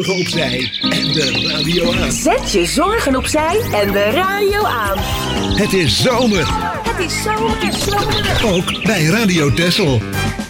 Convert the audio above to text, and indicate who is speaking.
Speaker 1: Opzij en de radio aan.
Speaker 2: Zet je zorgen opzij en de radio aan.
Speaker 1: Het is zomer.
Speaker 2: Het is zomer.
Speaker 1: Ook bij Radio Texel.